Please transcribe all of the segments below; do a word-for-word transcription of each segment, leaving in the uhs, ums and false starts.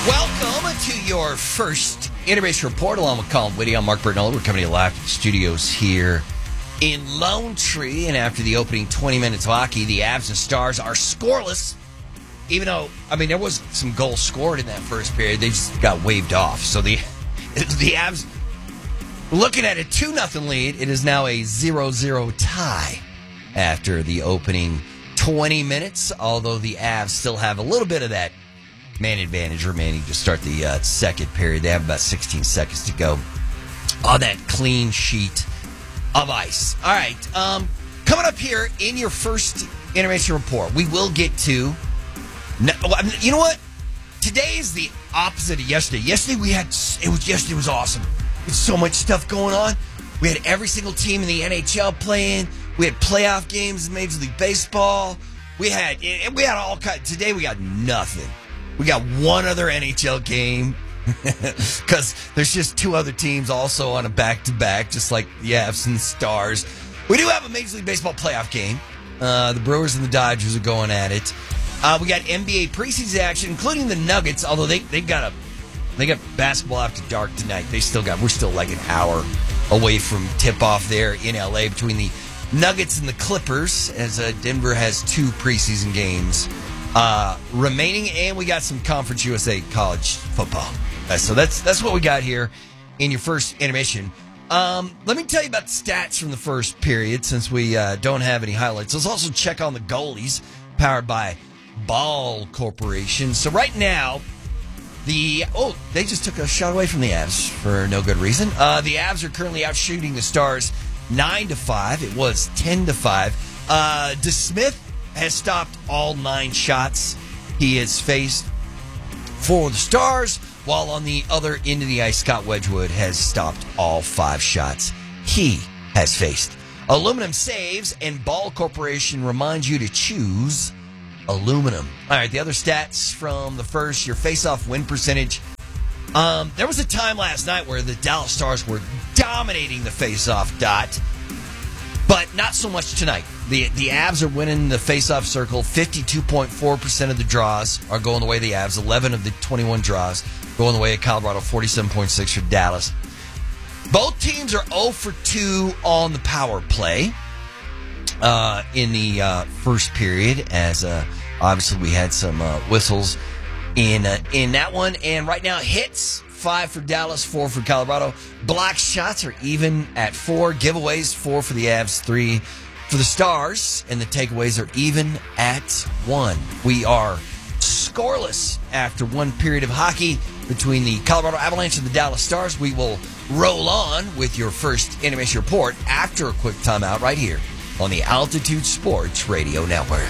Welcome to your first Interbase Report, along with Colin Whitty. I'm Mark Bertinola. We're coming to you live from the studios here in Lone Tree. And after the opening twenty minutes of hockey, the Avs and Stars are scoreless. Even though, I mean, there was some goals scored in that first period. They just got waved off. So the the Avs, looking at a two nothing lead, it is now a zero zero tie after the opening twenty minutes, although the Avs still have a little bit of that man advantage remaining to start the uh, second period. They have about sixteen seconds to go on that clean sheet of ice. All right, um, coming up here in your first Intermission Report, we will get to, you know what? Today is the opposite of yesterday. Yesterday we had, it was yesterday was awesome. There's so much stuff going on. We had every single team in the N H L playing. We had playoff games in Major League Baseball. We had, we had all kinds. Today we got nothing. We got one other N H L game because there's just two other teams also on a back-to-back, just like the Avs and Stars. We do have a Major League Baseball playoff game. Uh, the Brewers and the Dodgers are going at it. Uh, we got N B A preseason action, including the Nuggets, although they they got a they got basketball after dark tonight. They still got we're still like an hour away from tip-off there in L A between the Nuggets and the Clippers, as uh, Denver has two preseason games Uh, remaining, and we got some Conference U S A college football. Uh, so that's that's what we got here in your first intermission. Um, let me tell you about the stats from the first period, since we uh, don't have any highlights. Let's also check on the goalies, powered by Ball Corporation. So right now, the oh, they just took a shot away from the Avs for no good reason. Uh, the Avs are currently outshooting the Stars nine to five. It was ten to five. Uh, DeSmith has stopped all nine shots he has faced for the Stars, while on the other end of the ice, Scott Wedgwood has stopped all five shots he has faced. Aluminum saves, and Ball Corporation reminds you to choose aluminum. All right, the other stats from the first, your face-off win percentage. Um, there was a time last night where the Dallas Stars were dominating the face-off dot, but not so much tonight. The the Avs are winning the face-off circle. fifty-two point four percent of the draws are going the way of the Avs. eleven of the twenty-one draws going the way of Colorado. forty-seven point six for Dallas. Both teams are zero for two on the power play uh, in the uh, first period, as uh, obviously we had some uh, whistles in uh, in that one. And right now, hits, five for Dallas, four for Colorado. Block shots are even at four. Giveaways, four for the Avs, three for the Stars. And the takeaways are even at one. We are scoreless after one period of hockey between the Colorado Avalanche and the Dallas Stars. We will roll on with your first Intermission Report after a quick timeout right here on the Altitude Sports Radio Network.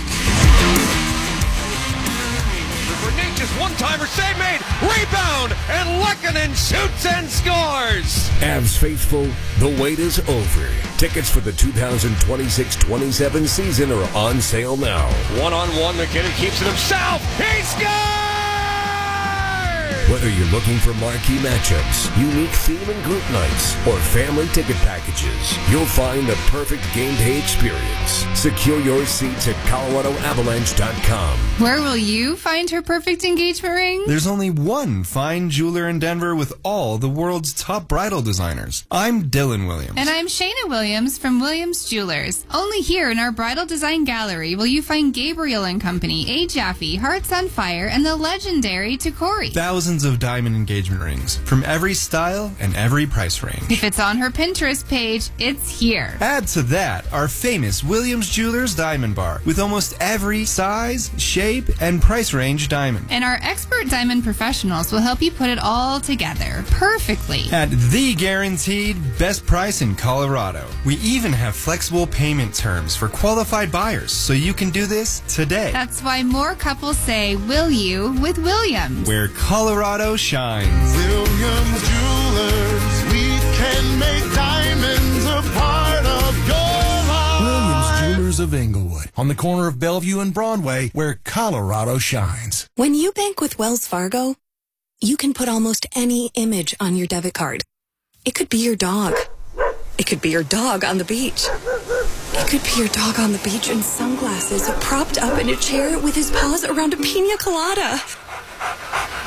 Just one-timer save made, rebound, and Lehkonen shoots and scores! Avs faithful, the wait is over. Tickets for the two thousand twenty-six twenty-seven season are on sale now. One-on-one, McKinnon keeps it himself. He scores! Whether you're looking for marquee matchups, unique theme and group nights, or family ticket packages, you'll find the perfect game day experience. Secure your seats at colorado avalanche dot com. Where will you find her perfect engagement ring? There's only one fine jeweler in Denver with all the world's top bridal designers. I'm Dylan Williams. And I'm Shayna Williams from Williams Jewelers. Only here in our Bridal Design Gallery will you find Gabriel and Company, A. Jaffe, Hearts on Fire, and the legendary Tacori. Thousands of diamond engagement rings from every style and every price range. If it's on her Pinterest page, it's here. Add to that our famous Williams Jewelers Diamond Bar with almost every size, shape, and price range diamond. And our expert diamond professionals will help you put it all together perfectly. At the guaranteed best price in Colorado. We even have flexible payment terms for qualified buyers, so you can do this today. That's why more couples say, will you, with Williams. Where Colorado shines. Williams Jewelers, we can make diamonds a part of your life. Williams Jewelers of Inglewood, on the corner of Bellevue and Broadway, where Colorado shines. When you bank with Wells Fargo, you can put almost any image on your debit card. It could be your dog. It could be your dog on the beach. It could be your dog on the beach in sunglasses, propped up in a chair with his paws around a pina colada.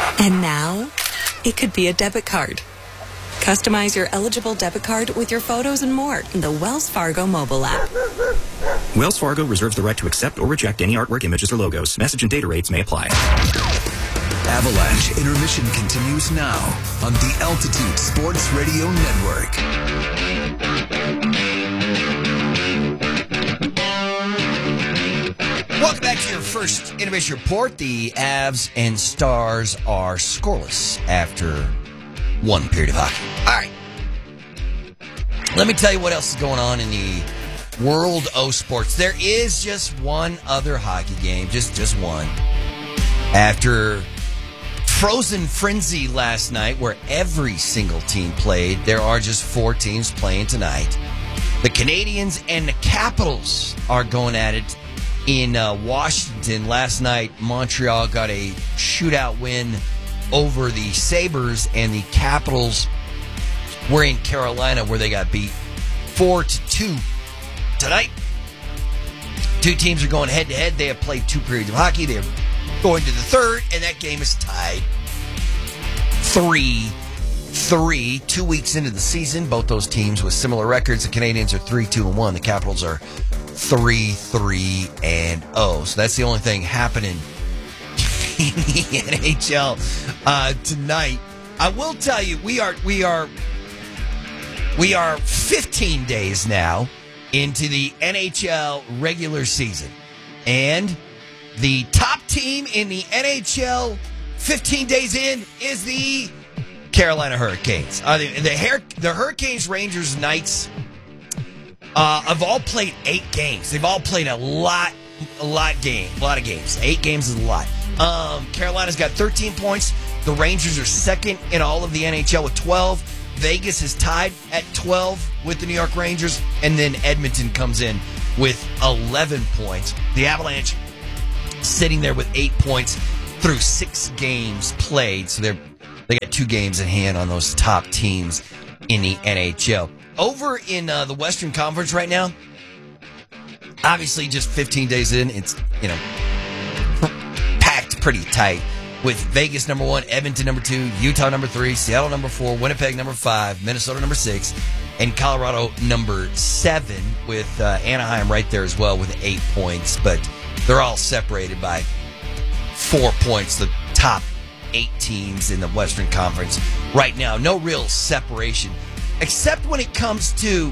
And now, it could be a debit card. Customize your eligible debit card with your photos and more in the Wells Fargo mobile app. Wells Fargo reserves the right to accept or reject any artwork, images, or logos. Message and data rates may apply. Avalanche intermission continues now on the Altitude Sports Radio Network. Welcome back to your first intermission report. The Avs and Stars are scoreless after one period of hockey. All right. Let me tell you what else is going on in the world of sports. There is just one other hockey game, just, just one. After Frozen Frenzy last night, where every single team played, there are just four teams playing tonight. The Canadiens and the Capitals are going at it in uh, Washington. Last night, Montreal got a shootout win over the Sabres, and the Capitals were in Carolina, where they got beat four to two. Tonight, two teams are going head-to-head. They have played two periods of hockey. They're going to the third, and that game is tied three three. Two weeks into the season, both those teams with similar records. The Canadiens are three two and one. The Capitals are three three and oh. So that's the only thing happening in the N H L uh, tonight. I will tell you, we are we are we are fifteen days now into the N H L regular season, and the top team in the N H L fifteen days in is the Carolina Hurricanes. Uh, the, the, Her- the Hurricanes, Rangers, Knights uh, have all played eight games. They've all played a lot, a lot game, a lot of games. Eight games is a lot. Um, Carolina's got thirteen points. The Rangers are second in all of the N H L with twelve. Vegas is tied at twelve with the New York Rangers, and then Edmonton comes in with eleven points. The Avalanche sitting there with eight points through six games played. So they're they got two games in hand on those top teams in the N H L. Over in uh, the Western Conference right now, obviously just fifteen days in, it's, you know, packed pretty tight with Vegas number one, Edmonton number two, Utah number three, Seattle number four, Winnipeg number five, Minnesota number six, and Colorado number seven, with uh, Anaheim right there as well with eight points. But they're all separated by four points, the top eight teams in the Western Conference right now. No real separation, except when it comes to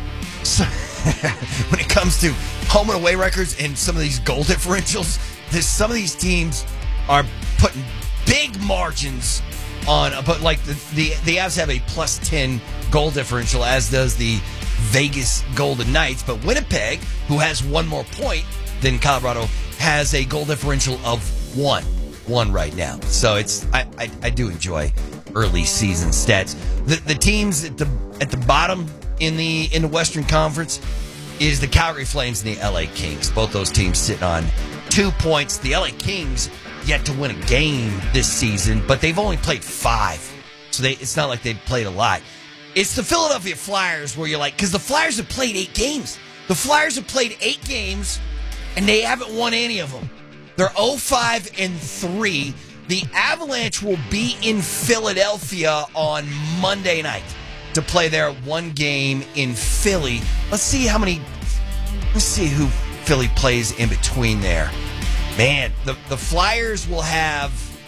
when it comes to home and away records and some of these goal differentials. There's some of these teams are putting big margins on, but like the the the Avs have a plus ten goal differential, as does the Vegas Golden Knights. But Winnipeg, who has one more point than Colorado, has a goal differential of one. One right now. So it's I, I, I do enjoy early season stats. The the teams at the at the bottom in the in the Western Conference is the Calgary Flames and the L A Kings. Both those teams sitting on two points. The L A Kings yet to win a game this season, but they've only played five. So they it's not like they've played a lot. It's the Philadelphia Flyers where you're like, because the Flyers have played eight games. The Flyers have played eight games and they haven't won any of them. They're oh five and three. The Avalanche will be in Philadelphia on Monday night to play their one game in Philly. Let's see how many. Let's see who Philly plays in between there. Man, the, the Flyers will have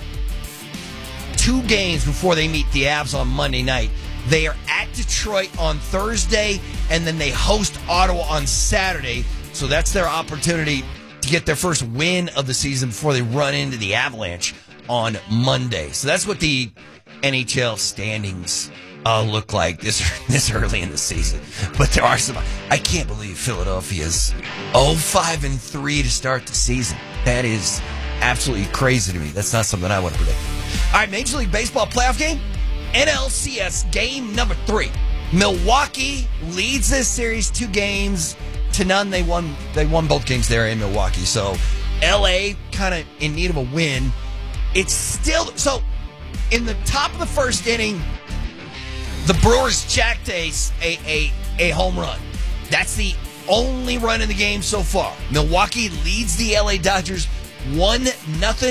two games before they meet the Avs on Monday night. They are at Detroit on Thursday, and then they host Ottawa on Saturday. So that's their opportunity to get their first win of the season before they run into the Avalanche on Monday. So that's what the N H L standings uh, look like this this early in the season. But there are some. I can't believe Philadelphia's oh five and three to start the season. That is absolutely crazy to me. That's not something I would have predicted. All right, Major League Baseball playoff game, N L C S game number three. Milwaukee leads this series two games to none. They won. They won both games there in Milwaukee. So L A kind of in need of a win. It's still so. In the top of the first inning, the Brewers jacked a a a, a home run. That's the only run in the game so far. Milwaukee leads the L A Dodgers one nothing.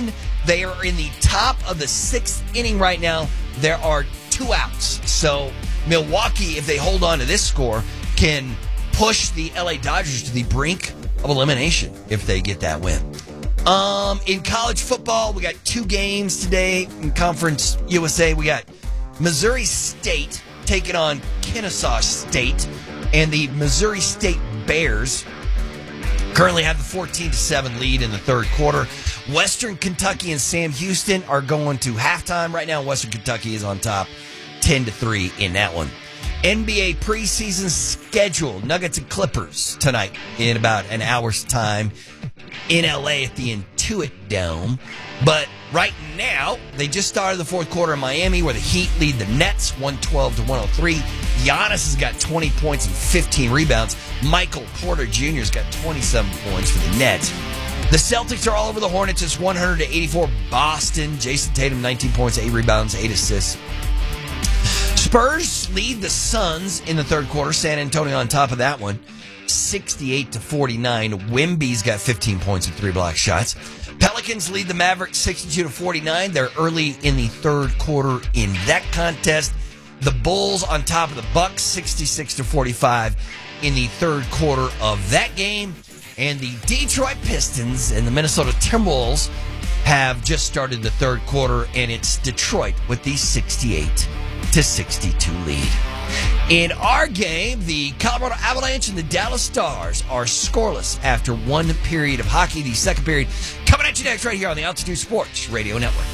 They are in the top of the sixth inning right now. There are two outs. So Milwaukee, if they hold on to this score, can push the L A Dodgers to the brink of elimination if they get that win. Um, in college football, we got two games today in Conference U S A. We got Missouri State taking on Kennesaw State, and the Missouri State Bears currently have the fourteen to seven lead in the third quarter. Western Kentucky and Sam Houston are going to halftime right now. Western Kentucky is on top, ten to three in that one. N B A preseason schedule: Nuggets and Clippers tonight in about an hour's time in L A at the Intuit Dome. But right now, they just started the fourth quarter in Miami, where the Heat lead the Nets one twelve to one oh three. Giannis has got twenty points and fifteen rebounds. Michael Porter Junior has got twenty-seven points for the Nets. The Celtics are all over the Hornets. It's one hundred to eighty-four Boston. Jason Tatum, nineteen points, eight rebounds, eight assists. Spurs lead the Suns in the third quarter. San Antonio on top of that one, sixty-eight to forty-nine. Wemby's got fifteen points and three block shots. Pelicans lead the Mavericks sixty-two to forty-nine. They're early in the third quarter in that contest. The Bulls on top of the Bucks, sixty-six to forty-five in the third quarter of that game. And the Detroit Pistons and the Minnesota Timberwolves have just started the third quarter, and it's Detroit with the sixty-eight to sixty-two lead. In our game, the Colorado Avalanche and the Dallas Stars are scoreless after one period of hockey. The second period coming at you next right here on the Altitude Sports Radio Network.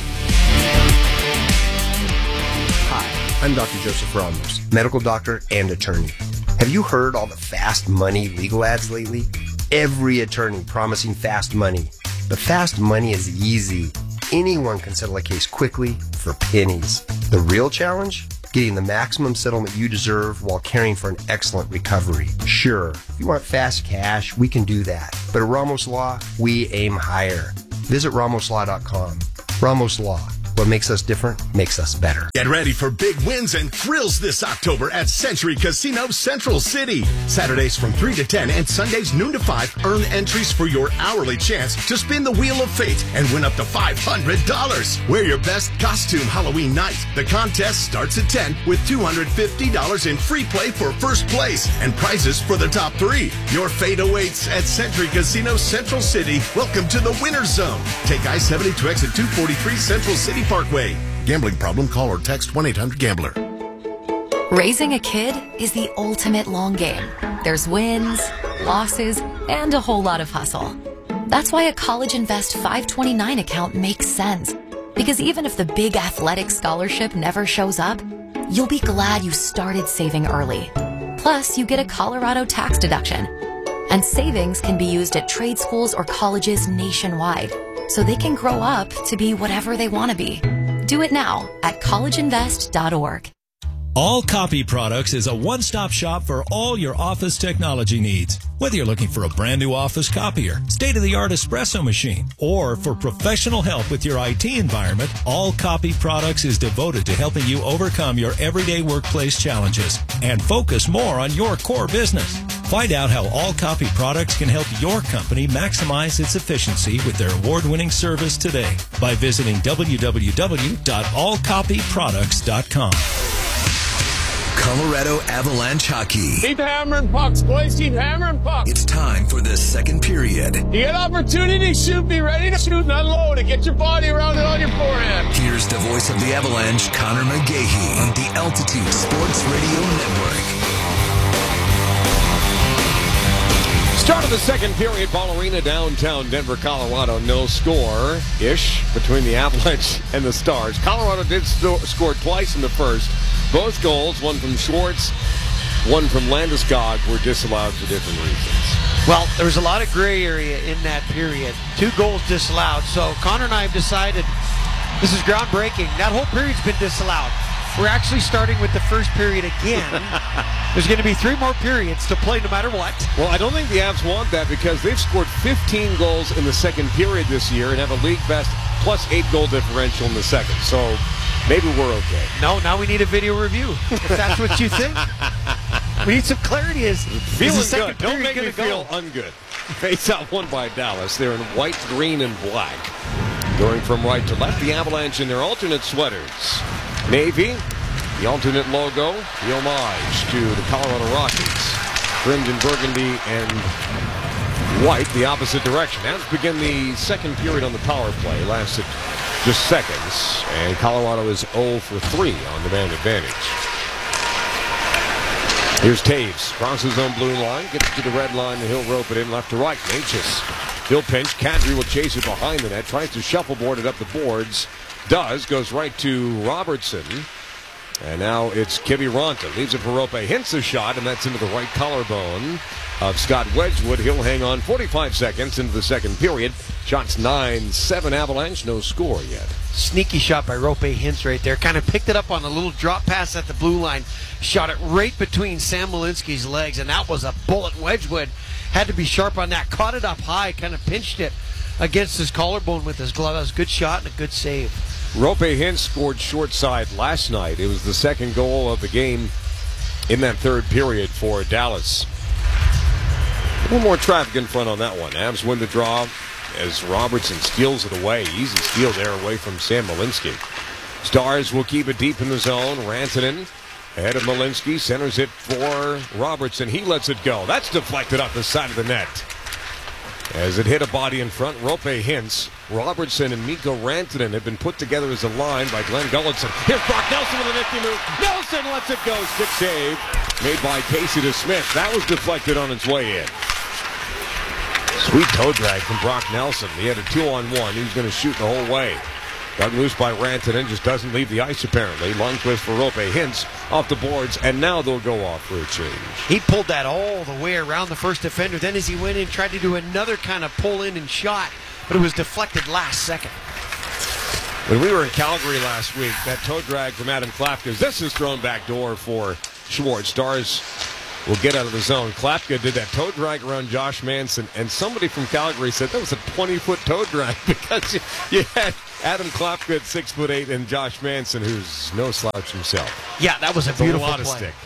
Hi, I'm Doctor Joseph Ramos, medical doctor and attorney. Have you heard all the fast money legal ads lately? Every attorney promising fast money. But fast money is easy. Anyone can settle a case quickly for pennies. The real challenge? Getting the maximum settlement you deserve while caring for an excellent recovery. Sure, if you want fast cash, we can do that. But at Ramos Law, we aim higher. Visit ramos law dot com. Ramos Law. What makes us different makes us better. Get ready for big wins and thrills this October at Century Casino Central City. Saturdays from three to ten and Sundays noon to five, earn entries for your hourly chance to spin the Wheel of Fate and win up to five hundred dollars. Wear your best costume Halloween night. The contest starts at ten with two hundred fifty dollars in free play for first place and prizes for the top three. Your fate awaits at Century Casino Central City. Welcome to the Winner's Zone. Take I seventy to exit two forty-three Central City Parkway. Gambling problem? Call or text one eight hundred gambler. Raising a kid is the ultimate long game. There's wins, losses, and a whole lot of hustle. That's why a College Invest five twenty-nine account makes sense. Because even if the big athletic scholarship never shows up, you'll be glad you started saving early. Plus, you get a Colorado tax deduction. And savings can be used at trade schools or colleges nationwide, so they can grow up to be whatever they want to be. Do it now at college invest dot org. All Copy Products is a one-stop shop for all your office technology needs. Whether you're looking for a brand new office copier, state-of-the-art espresso machine, or for professional help with your I T environment, All Copy Products is devoted to helping you overcome your everyday workplace challenges and focus more on your core business. Find out how All Copy Products can help your company maximize its efficiency with their award-winning service today by visiting w w w dot all copy products dot com. Colorado Avalanche hockey. Keep hammering pucks, boys. Keep hammering pucks. It's time for the second period. You get opportunity, shoot. Be ready to shoot and unload it. Get your body around it on your forehand. Here's the voice of the Avalanche, Connor McGahey, on the Altitude Sports Radio Network. Start of the second period, Ball Arena, downtown Denver, Colorado. No score-ish between the Avalanche and the Stars. Colorado did st- score twice in the first. Both goals, one from Schwartz, one from Landeskog, were disallowed for different reasons. Well, there was a lot of gray area in that period. Two goals disallowed. So Connor and I have decided this is groundbreaking. That whole period's been disallowed. We're actually starting with the first period again. There's going to be three more periods to play no matter what. Well, I don't think the Avs want that because they've scored fifteen goals in the second period this year and have a league best plus eight goal differential in the second. So maybe we're okay. No, now we need a video review. If that's what you think. We need some clarity. Is feeling is the good. Don't make me go? feel ungood. Face out one by Dallas. They're in white, green, and black. Going from right to left, the Avalanche in their alternate sweaters. Navy, the alternate logo, the homage to the Colorado Rockies. Crimson, burgundy, and white, the opposite direction. As begin the second period on the power play. Lasted just seconds, and Colorado is oh for three on the man advantage. Here's Taves, crosses his own blue line, gets to the red line, and he'll rope it in left to right. Natchez, he'll pinch. Kadri will chase it behind the net, tries to shuffleboard it up the boards. Does, goes right to Robertson. And now it's Kiviranta. Leaves it for Rope. Hits a shot, and that's into the right collarbone of Scott Wedgwood. He'll hang on forty-five seconds into the second period. Shots nine seven Avalanche. No score yet. Sneaky shot by Rope Hintz right there. Kind of picked it up on a little drop pass at the blue line. Shot it right between Sam Malinsky's legs, and that was a bullet. Wedgwood had to be sharp on that. Caught it up high, kind of pinched it against his collarbone with his glove. That was a good shot and a good save. Rope Hintz scored short side last night. It was the second goal of the game in that third period for Dallas. A little more traffic in front on that one. Avs win the draw as Robertson steals it away. Easy steal there away from Sam Malinsky. Stars will keep it deep in the zone. Rantanen ahead of Malinsky. Centers it for Robertson. He lets it go. That's deflected off the side of the net. As it hit a body in front, Rope Hintz, Robertson, and Mikko Rantanen have been put together as a line by Glenn Gulletson. Here's Brock Nelson with a nifty move. Nelson lets it go. Stick save made by Casey DeSmith. That was deflected on its way in. Sweet toe drag from Brock Nelson. He had a two-on-one. He was going to shoot the whole way. Dug loose by Rantanen, just doesn't leave the ice apparently. Lundqvist for Rope Hintz off the boards, and now they'll go off for a change. He pulled that all the way around the first defender. Then as he went in, tried to do another kind of pull in and shot, but it was deflected last second. When we were in Calgary last week, that toe drag from Adam Klapka, this is thrown back door for Schwartz. Stars will get out of the zone. Klapka did that toe drag around Josh Manson, and somebody from Calgary said that was a twenty-foot toe drag because you, you had Adam Klapka at six foot eight and Josh Manson, who's no slouch himself. Yeah, that was a It's beautiful a lot of play. stick.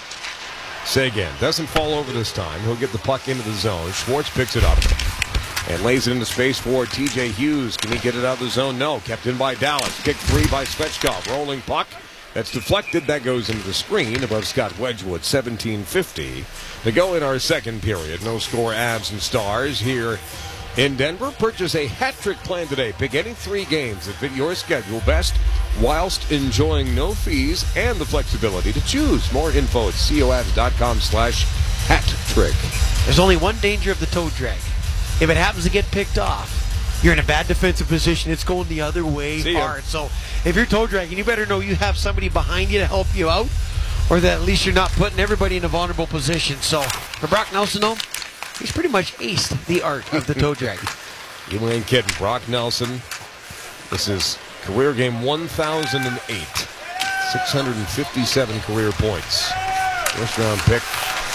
Seguin doesn't fall over this time. He'll get the puck into the zone. Schwartz picks it up and lays it into space for T J Hughes. Can he get it out of the zone? No. Kept in by Dallas. Kick three by Svechkov. Rolling puck. That's deflected. That goes into the screen above Scott Wedgwood. seventeen fifty to go in our second period. No score, Avs and Stars here in Denver. Purchase a hat-trick plan today. Pick any three games that fit your schedule best whilst enjoying no fees and the flexibility to choose. More info at coavs.com slash hat-trick. There's only one danger of the toe drag. If it happens to get picked off, you're in a bad defensive position. It's going the other way See ya. hard. So if you're toe dragging, you better know you have somebody behind you to help you out, or that at least you're not putting everybody in a vulnerable position. So for Brock Nelson, though, he's pretty much aced the art of the toe drag. You ain't kidding. Brock Nelson. This is career game one thousand eight. six hundred fifty-seven career points. First round pick.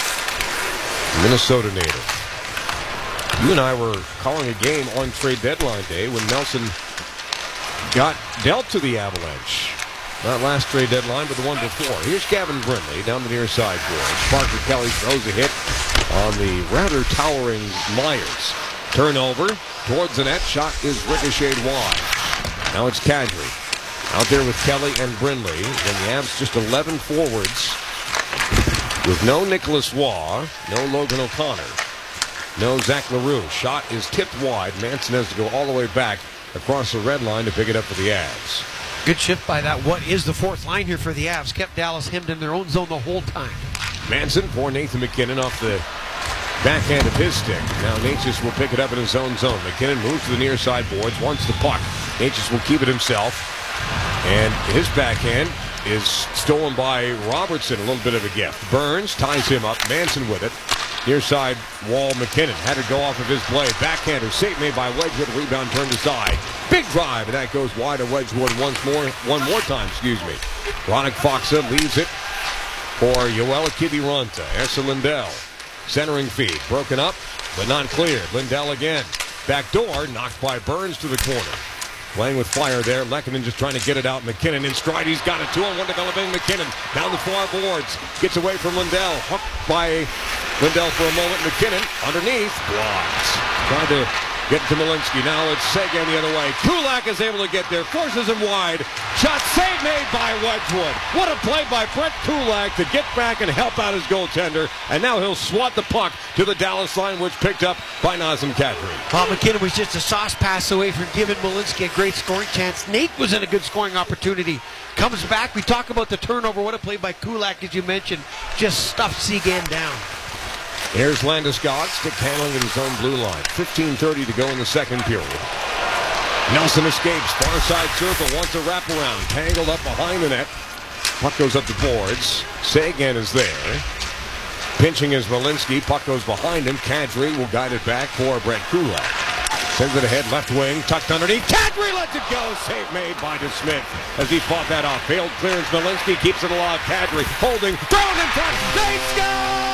Minnesota native. You and I were calling a game on trade deadline day when Nelson got dealt to the Avalanche. Not last trade deadline, but the one before. Here's Gavin Brindley down the near side boards. Parker Kelly throws a hit on the rather towering Myers. Turnover towards the net. Shot is ricocheted wide. Now it's Kadri out there with Kelly and Brindley. And the Avs just eleven forwards with no Nicholas Waugh, no Logan O'Connor, no Zach LaRue. Shot is tipped wide. Manson has to go all the way back across the red line to pick it up for the Avs. Good shift by that. What is the fourth line here for the Avs? Kept Dallas hemmed in their own zone the whole time. Manson for Nathan MacKinnon off the backhand of his stick. Now Natchez will pick it up in his own zone. MacKinnon moves to the near side boards, wants the puck. Natchez will keep it himself. And his backhand is stolen by Robertson. A little bit of a gift. Burns ties him up. Manson with it. Near side wall, MacKinnon had to go off of his blade. Backhander, save made by Wedgwood. Rebound turned aside. Big drive, and that goes wide of Wedgwood once more, one more time, excuse me. Ronick Foxa leaves it for Yoel Kiviranta. Esa Lindell, centering feed, broken up, but not cleared. Lindell again. Back door, knocked by Burns to the corner. Playing with fire there. Lehkonen just trying to get it out. MacKinnon in stride. He's got it. Two on one developing. MacKinnon down the far boards. Gets away from Lindell. Hooked by Lindell for a moment. MacKinnon underneath. Blocked. Tried to Get to Malinsky. Now it's Seguin the other way. Kulak is able to get there. Forces him wide. Shot save made by Wedgwood. What a play by Brett Kulak to get back and help out his goaltender. And now he'll swat the puck to the Dallas line, which picked up by Nazem Kadri. Bob McKinnon was just a sauce pass away from giving Malinsky a great scoring chance. Nate was in a good scoring opportunity. Comes back. We talk about the turnover. What a play by Kulak, as you mentioned. Just stuffed Seguin down. Here's Landeskog, stick handling at his own blue line. fifteen thirty to go in the second period. Nelson escapes, far side circle, wants a wraparound. Tangled up behind the net. Puck goes up the boards. Seguin is there. Pinching is Malinsky. Puck goes behind him. Kadri will guide it back for Brett Kulak. Sends it ahead, left wing, tucked underneath. Kadri lets it go. Save made by DeSmith as he fought that off. Failed clearance. Malinsky keeps it alive. Kadri holding, throwing in front. They score!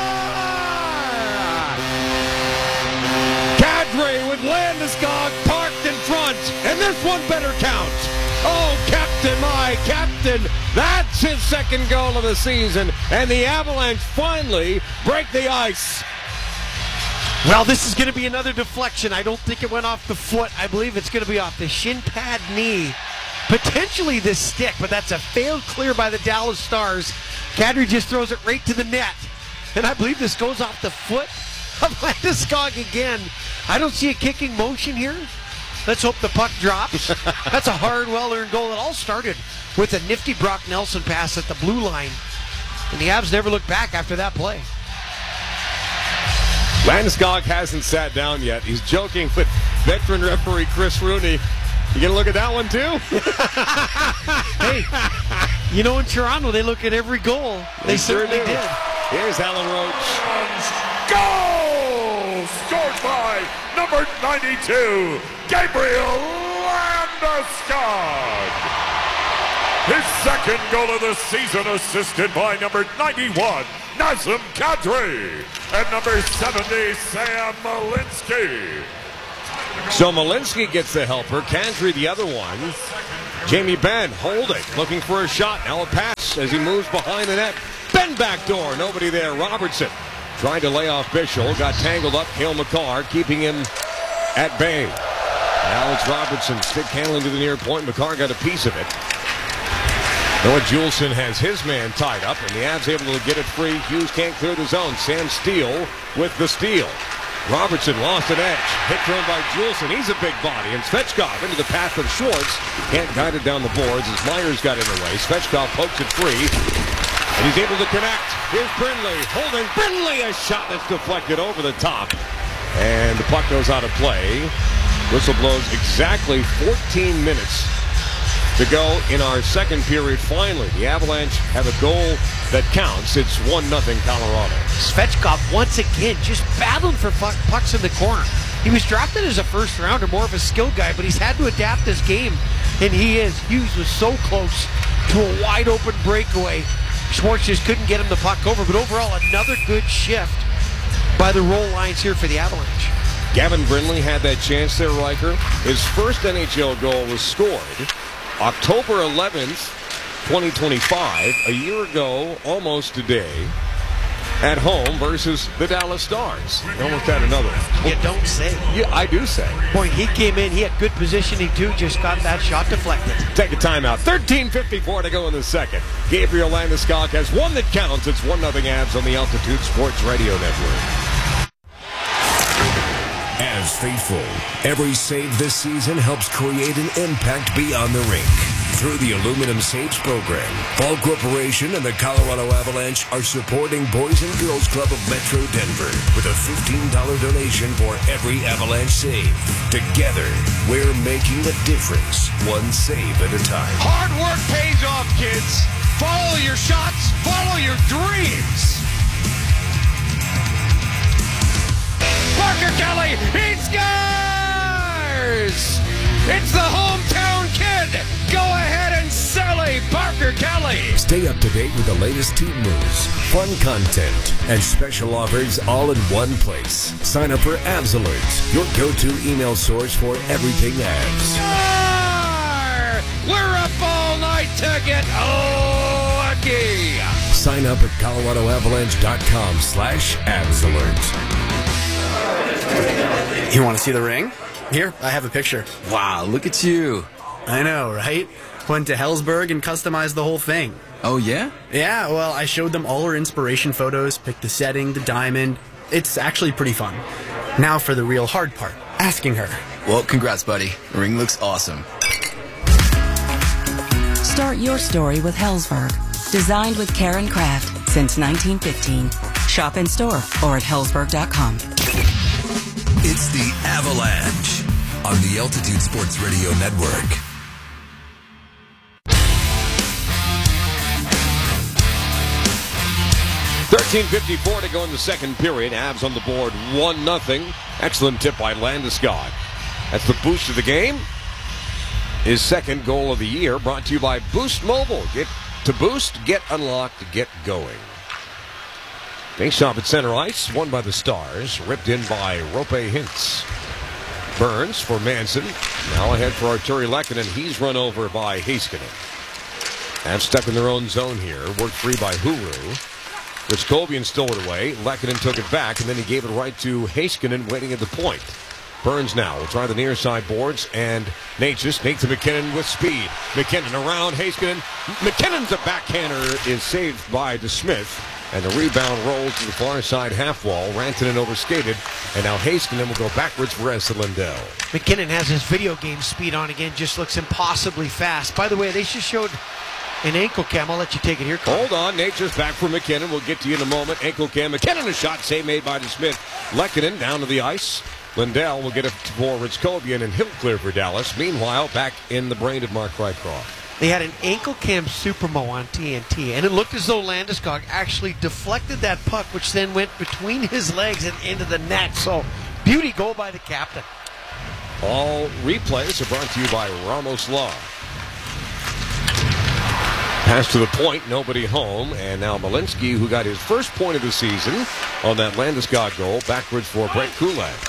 Kadri with Landeskog parked in front, and this one better count. Oh, Captain, my Captain, that's his second goal of the season, and the Avalanche finally break the ice. Well, this is going to be another deflection. I don't think it went off the foot. I believe it's going to be off the shin pad knee. Potentially this stick, but that's a failed clear by the Dallas Stars. Kadri just throws it right to the net, and I believe this goes off the foot of Landeskog again. I don't see a kicking motion here. Let's hope the puck drops. That's a hard, well-earned goal. It all started with a nifty Brock Nelson pass at the blue line. And the Avs never looked back after that play. Landeskog hasn't sat down yet. He's joking with veteran referee Chris Rooney. You gonna look at that one too? Hey, you know in Toronto they look at every goal. They, They certainly sure do. did. Here's Alan Roach. Goal! Scored by number ninety-two, Gabriel Landeskog. His second goal of the season, assisted by number ninety-one, Nazem Kadri, and number seventy, Sam Malinsky. So Malinsky gets the helper. Kadri the other one. Jamie Benn holding, looking for a shot. Now a pass as he moves behind the net. Benn backdoor, nobody there. Robertson trying to lay off Bischel. Got tangled up. Cale Makar keeping him at bay. Now it's Robertson, stick handling to the near point. Makar got a piece of it. Noah Juleson has his man tied up, and the Avs able to get it free. Hughes can't clear the zone. Sam Steele with the steal. Robertson lost an edge. Hit thrown by Juleson. He's a big body. And Svechkov into the path of Schwartz. Can't guide it down the boards as Myers got in the way. Svechkov pokes it free. And he's able to connect. Here's Brindley holding. Brindley, a shot that's deflected over the top. And the puck goes out of play. Whistle blows exactly fourteen minutes to go in our second period. Finally, the Avalanche have a goal that counts. It's one nothing Colorado. Svechkov once again just battling for puck, pucks in the corner. He was drafted as a first rounder, more of a skill guy, but he's had to adapt this game, and he is. Hughes was so close to a wide open breakaway. Schwartz just couldn't get him the puck over, but overall another good shift by the roll lines here for the Avalanche. Gavin Brindley had that chance there, Riker. His first N H L goal was scored October eleventh, twenty twenty-five, a year ago, almost today, at home versus the Dallas Stars. They almost had another one. You don't say. Yeah, I do say. Boy, he came in, he had good positioning too, just got that shot deflected. Take a timeout. thirteen fifty-four to go in the second. Gabriel Landeskog has one that counts. It's one nothing Avs on the Altitude Sports Radio Network. As faithful, every save this season helps create an impact beyond the rink. Through the Aluminum Saves program, Ball Corporation and the Colorado Avalanche are supporting Boys and Girls Club of Metro Denver with a fifteen dollars donation for every Avalanche save. Together, we're making a difference, one save at a time. Hard work pays off, kids. Follow your shots, follow your dreams. Parker Kelly, he scores! It's the hometown kid! Go ahead and Sally Parker Kelly! Stay up to date with the latest team news, fun content, and special offers all in one place. Sign up for Avs Alerts, your go-to email source for everything Avs. Score! We're up all night to get lucky! Sign up at coloradoavalanche.com slash Avs Alerts. You want to see the ring? Here, I have a picture. Wow, look at you. I know, right? Went to Hellsberg and customized the whole thing. Oh, yeah? Yeah, well, I showed them all her inspiration photos, picked the setting, the diamond. It's actually pretty fun. Now for the real hard part, asking her. Well, congrats, buddy. The ring looks awesome. Start your story with Hellsberg. Designed with care and craft since nineteen fifteen. Shop in store or at hellsberg dot com. It's the Avalanche on the Altitude Sports Radio Network. thirteen fifty-four to go in the second period. Avs on the board, one nothing. Excellent tip by Landeskog. That's the boost of the game. His second goal of the year, brought to you by Boost Mobile. Get to boost, get unlocked, get going. Face off at center ice, won by the Stars. Ripped in by Rope Hintz. Burns for Manson. Now ahead for Arturi Lehkonen. He's run over by Heiskanen. Avs stuck in their own zone here. Worked free by Huru. Ritzkovian stole it away. Lehkonen took it back, and then he gave it right to Heiskanen waiting at the point. Burns now will try the near side boards, and Natchez, Nathan McKinnon with speed. McKinnon around Heiskanen. McKinnon's a backhander is saved by DeSmith, and the rebound rolls to the far side half wall. Rantanen overskated, and now Heiskanen will go backwards for Esa Lindell. McKinnon has his video game speed on again, just looks impossibly fast. By the way, they just showed an ankle cam. I'll let you take it here, Connor. Hold on. Natchez back for McKinnon. We'll get to you in a moment. Ankle cam. McKinnon, a shot save made by DeSmith. Lehkonen down to the ice. Lindell will get it for Ritzkovian, and he'll clear for Dallas. Meanwhile, back in the brain of Mark Rycroft. They had an ankle cam Supermo on T N T, and it looked as though Landeskog actually deflected that puck, which then went between his legs and into the net. So, beauty goal by the captain. All replays are brought to you by Ramos Law. Pass to the point, nobody home, and now Malinsky, who got his first point of the season on that Landeskog goal, backwards for Brett Kulak.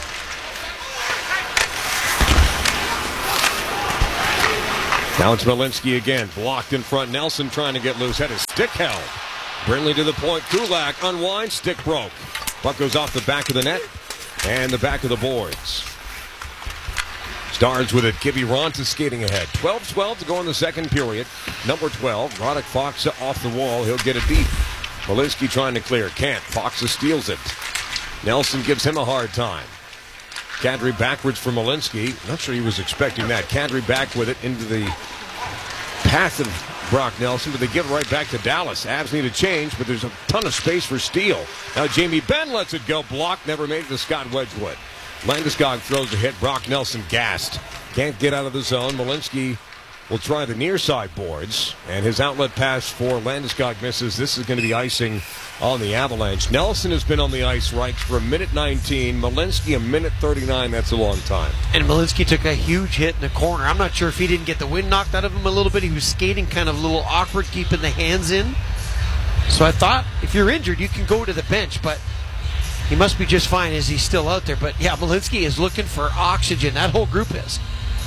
Now it's Malinsky again, blocked in front. Nelson trying to get loose, had his stick held. Brindley to the point, Kulak unwinds, stick broke. Puck goes off the back of the net and the back of the boards. Stars with it. Gibby Ronta skating ahead. twelve twelve to go in the second period. Number twelve, Roddick Foxa off the wall. He'll get it deep. Malinsky trying to clear. Can't. Foxa steals it. Nelson gives him a hard time. Kadri backwards for Malinsky. Not sure he was expecting that. Kadri back with it into the path of Brock Nelson, but they give it right back to Dallas. Avs need a change, but there's a ton of space for Steele. Now Jamie Benn lets it go. Blocked. Never made it to Scott Wedgwood. Landeskog throws a hit. Brock Nelson gassed. Can't get out of the zone. Malinsky will try the near side boards, and his outlet pass for Landeskog misses. This is going to be icing on the Avalanche. Nelson has been on the ice right for a minute nineteen. Malinsky a minute thirty-nine. That's a long time. And Malinsky took a huge hit in the corner. I'm not sure if he didn't get the wind knocked out of him a little bit. He was skating kind of a little awkward, keeping the hands in. So I thought, if you're injured, you can go to the bench, but he must be just fine as he's still out there. But yeah, Malinsky is looking for oxygen. That whole group is.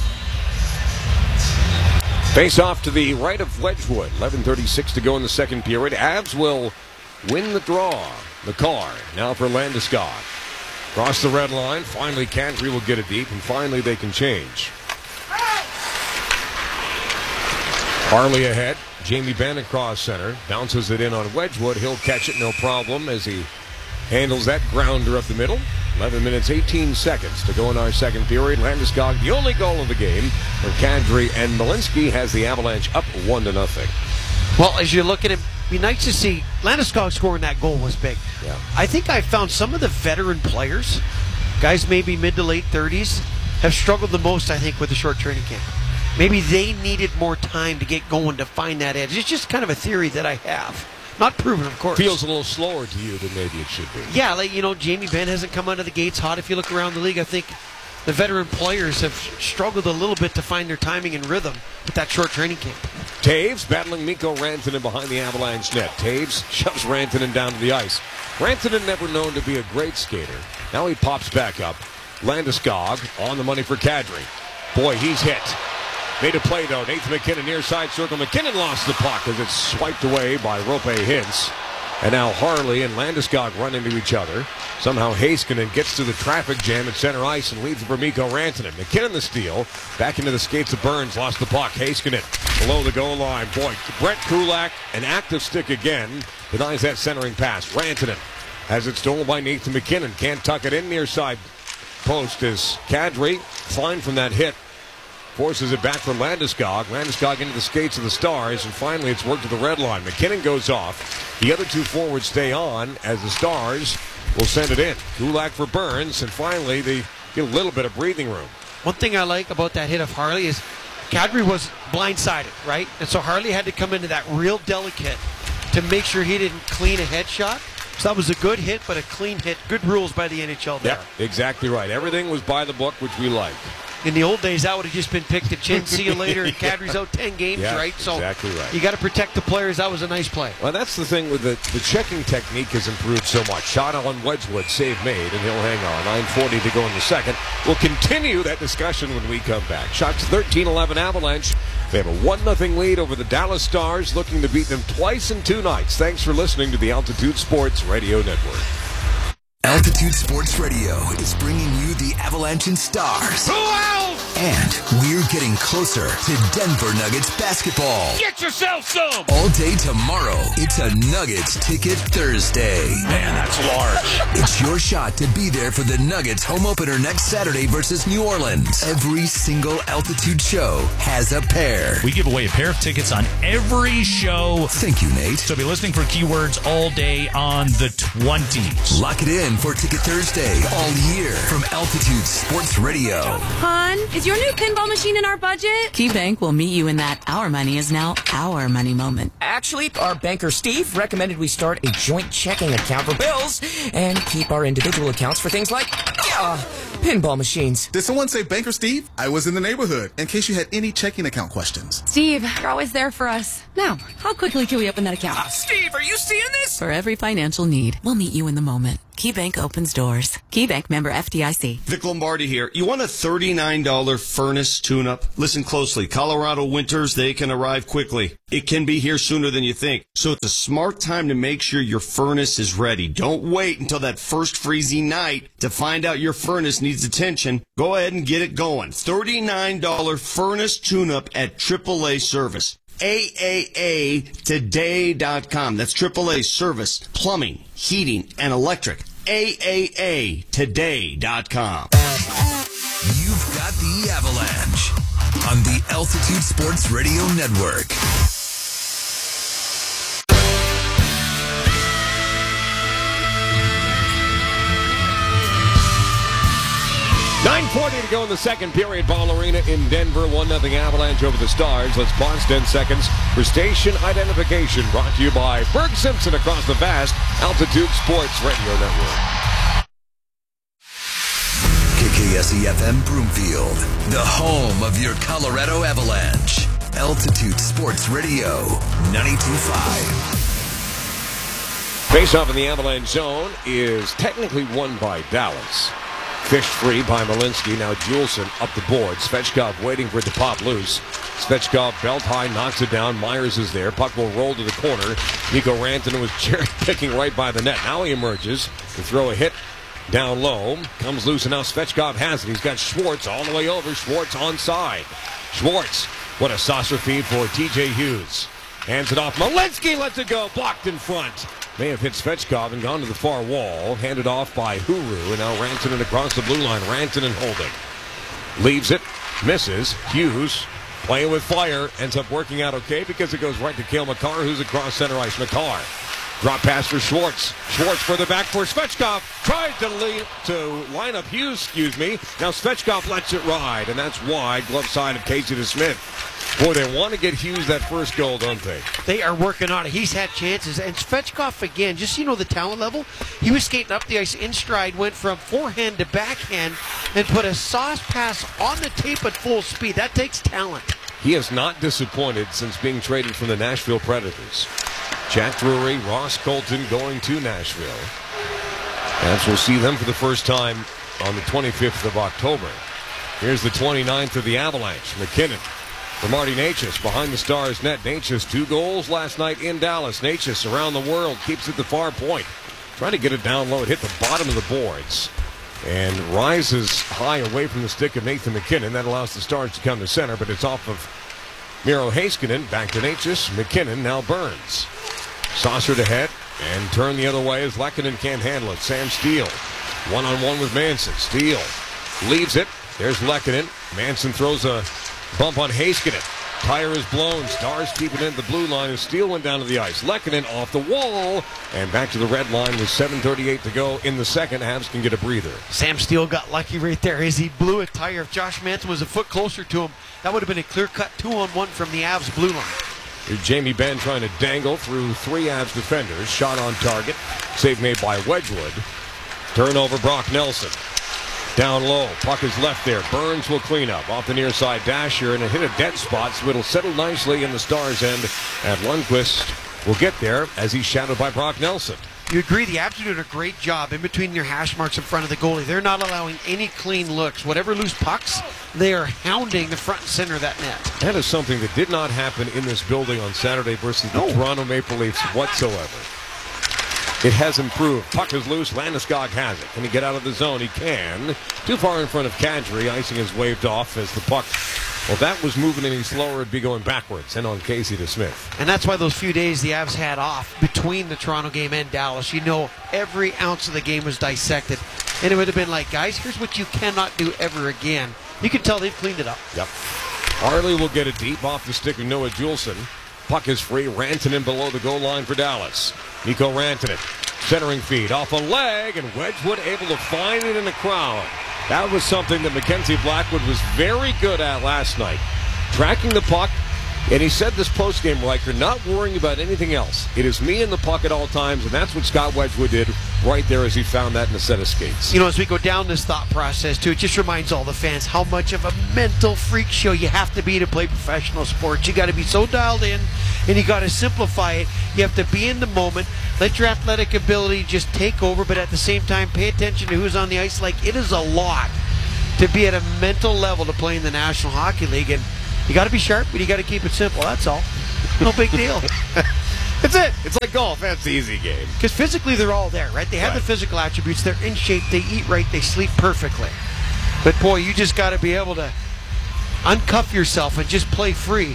Face off to the right of Wedgwood. eleven thirty-six to go in the second period. Avs will win the draw. The car now for Landeskog. Cross the red line. Finally, Kadri will get it deep, and finally they can change. Harley ahead. Jamie Benn across center. Bounces it in on Wedgwood. He'll catch it no problem as he handles that grounder up the middle. eleven minutes, eighteen seconds to go in our second period. Landeskog, the only goal of the game for Kadri, and Malinsky has the Avalanche up one to nothing. Well, as you look at it, it'd be nice to see Landeskog scoring that goal was big. Yeah. I think I found some of the veteran players, guys maybe mid to late thirties, have struggled the most, I think, with the short training camp. Maybe they needed more time to get going to find that edge. It's just kind of a theory that I have. Not proven, of course. Feels a little slower to you than maybe it should be. Yeah, like, you know, Jamie Benn hasn't come out of the gates hot. If you look around the league, I think the veteran players have struggled a little bit to find their timing and rhythm with that short training camp. Taves battling Mikko Rantanen behind the Avalanche net. Taves shoves Rantanen down to the ice. Rantanen never known to be a great skater. Now he pops back up. Landeskog on the money for Kadri. Boy, he's hit. Made a play, though. Nathan McKinnon near side circle. McKinnon lost the puck as it's swiped away by Rope Hintz. And now Harley and Landeskog run into each other. Somehow Heiskanen gets to the traffic jam at center ice and leaves it for Mikko Rantanen. McKinnon the steal. Back into the skates of Burns. Lost the puck. Heiskanen below the goal line. Boy, Brett Kulak, an active stick again. Denies that centering pass. Rantanen has it stolen by Nathan McKinnon. Can't tuck it in near side post as Kadri, fine from that hit, forces it back from Landeskog. Landeskog into the skates of the Stars, and finally it's worked to the red line. McKinnon goes off. The other two forwards stay on as the Stars will send it in. Kulak for Burns, and finally they get a little bit of breathing room. One thing I like about that hit of Harley is Kadri was blindsided, right? And so Harley had to come into that real delicate to make sure he didn't clean a headshot. So that was a good hit, but a clean hit. Good rules by the N H L there. Yeah, exactly right. Everything was by the book, which we like. In the old days, that would have just been picked to chin, see you later, and Kadri's out ten games, yeah, right? So exactly right. You got to protect the players. That was a nice play. Well, that's the thing with the, the checking technique has improved so much. Shot on Wedgwood, save made, and he'll hang on. nine forty to go in the second. We'll continue that discussion when we come back. Shots thirteen eleven Avalanche. They have a one nothing lead over the Dallas Stars, looking to beat them twice in two nights. Thanks for listening to the Altitude Sports Radio Network. Altitude Sports Radio is bringing you the Avalanche and Stars. Who else? And we're getting closer to Denver Nuggets basketball. Get yourself some! All day tomorrow, it's a Nuggets Ticket Thursday. Man, that's large. It's your shot to be there for the Nuggets home opener next Saturday versus New Orleans. Every single Altitude show has a pair. We give away a pair of tickets on every show. Thank you, Nate. So be listening for keywords all day on the twenties. Lock it in for Ticket Thursday all year from Altitude Sports Radio. Hon, is your new pinball machine in our budget? KeyBank will meet you in that our money is now our money moment. Actually, our banker Steve recommended we start a joint checking account for bills and keep our individual accounts for things like uh, pinball machines. Did someone say Banker Steve? I was in the neighborhood in case you had any checking account questions. Steve, you're always there for us. Now, how quickly can we open that account? Uh, Steve, are you seeing this? For every financial need, we'll meet you in the moment. KeyBank opens doors. KeyBank member F D I C. Vic Lombardi here. You want a thirty-nine dollars furnace tune-up? Listen closely. Colorado winters, they can arrive quickly. It can be here sooner than you think. So it's a smart time to make sure your furnace is ready. Don't wait until that first freezing night to find out your furnace needs attention. Go ahead and get it going. thirty-nine dollars furnace tune-up at triple A Service. A A A today dot com. That's triple A Service, Plumbing, Heating, and Electric. A A A today dot com. You've got the Avalanche on the Altitude Sports Radio Network. nine forty to go in the second period. Ball Arena in Denver. one nothing Avalanche over the Stars. Let's pause ten seconds for station identification. Brought to you by Berg Simpson across the vast Altitude Sports Radio Network. K K S E F M Broomfield, the home of your Colorado Avalanche. Altitude Sports Radio, ninety-two point five. Face-off in the Avalanche zone is technically won by Dallas. Fished free by Malinsky. Now Juleson up the board. Svechkov waiting for it to pop loose. Svechkov belt high, knocks it down. Myers is there. Puck will roll to the corner. Mikko Rantanen was cherry-picking right by the net. Now he emerges to throw a hit down low. Comes loose, and now Svechkov has it. He's got Schwartz all the way over. Schwartz onside. Schwartz, what a saucer feed for T J Hughes. Hands it off. Malinsky lets it go. Blocked in front. May have hit Svechkov and gone to the far wall. Handed off by Huru. And now Rantanen across the blue line. Rantanen holding. Leaves it. Misses. Hughes playing with fire. Ends up working out okay because it goes right to Cale Makar, who's across center ice. Makar. Drop pass for Schwartz. Schwartz further back for Svechkov. Tried to, lead, to line up Hughes, excuse me. Now Svechkov lets it ride. And that's why glove side of Casey DeSmith. Boy, they want to get Hughes that first goal, don't they? They are working on it. He's had chances. And Svechkov, again, just so you know the talent level, he was skating up the ice in stride, went from forehand to backhand, and put a sauce pass on the tape at full speed. That takes talent. He has not disappointed since being traded from the Nashville Predators. Jack Drury, Ross Colton going to Nashville. As we'll see them for the first time on the twenty-fifth of October. Here's the twenty-ninth of the Avalanche. McKinnon for Marty Necas behind the Stars net. Necas, two goals last night in Dallas. Necas around the world, keeps it the far point. Trying to get it down low. It hit the bottom of the boards and rises high away from the stick of Nathan MacKinnon. That allows the Stars to come to center, but it's off of Miro Heiskanen. Back to Necas. MacKinnon, now Burns. Saucered ahead and turned the other way as Lehkonen can't handle it. Sam Steele, one-on-one with Manson. Steele leaves it. There's Lehkonen. Manson throws a bump on Heiskanen. Tire is blown. Stars keep it in the blue line as Steele went down to the ice. Lehkonen off the wall and back to the red line with seven thirty-eight to go in the second. Habs can get a breather. Sam Steele got lucky right there as he blew a tire. If Josh Manson was a foot closer to him, that would have been a clear-cut two-on-one from the Avs blue line. Here's Jamie Benn trying to dangle through three Avs defenders. Shot on target. Save made by Wedgwood. Turnover, Brock Nelson. Down low. Puck is left there. Burns will clean up. Off the near side dasher, and it hit a dead spot, so it'll settle nicely in the Stars' end. And Lundqvist will get there as he's shadowed by Brock Nelson. You agree, the Avs are doing a great job in between their hash marks in front of the goalie. They're not allowing any clean looks. Whatever loose pucks, they are hounding the front and center of that net. That is something that did not happen in this building on Saturday versus the no. Toronto Maple Leafs whatsoever. It has improved. Puck is loose. Landeskog has it. Can he get out of the zone? He can. Too far in front of Kadri. Icing is waved off as the puck, well, if that was moving any slower, it'd be going backwards and on Casey DeSmith. And that's why those few days the Avs had off between the Toronto game and Dallas, you know, every ounce of the game was dissected. And it would have been like, guys, here's what you cannot do ever again. You can tell they've cleaned it up. Yep. Harley will get it deep off the stick of Noah Juleson. Puck is free. Rantanen below the goal line for Dallas. Mikko Rantanen. Centering feed off a leg, and Wedgwood able to find it in the crowd. That was something that Mackenzie Blackwood was very good at last night. Tracking the puck, and he said this postgame, Riker, not worrying about anything else. It is me in the puck at all times, and that's what Scott Wedgwood did right there as he found that in a set of skates. You know, as we go down this thought process, too, it just reminds all the fans how much of a mental freak show you have to be to play professional sports. You got to be so dialed in, and you got to simplify it. You have to be in the moment, let your athletic ability just take over, but at the same time, pay attention to who's on the ice. Like, it is a lot to be at a mental level to play in the National Hockey League, and you got to be sharp, but you got to keep it simple. That's all. No big deal. That's it. It's like golf. That's the easy game. Because physically, they're all there, right? They have right. the physical attributes. They're in shape. They eat right. They sleep perfectly. But, boy, you just got to be able to uncuff yourself and just play free.